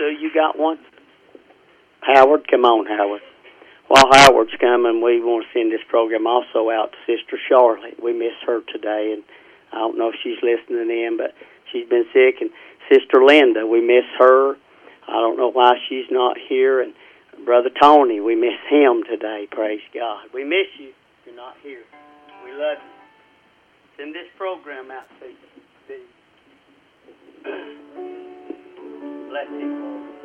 Sue, you got one? Howard, come on, Howard. While Howard's coming, we want to send this program also out to Sister Charlotte. We miss her today, and I don't know if she's listening in, but she's been sick. And Sister Linda, we miss her. I don't know why she's not here. And Brother Tony, we miss him today, praise God. We miss you if you're not here. We love you. Send this program out to you. Bless you, Lord.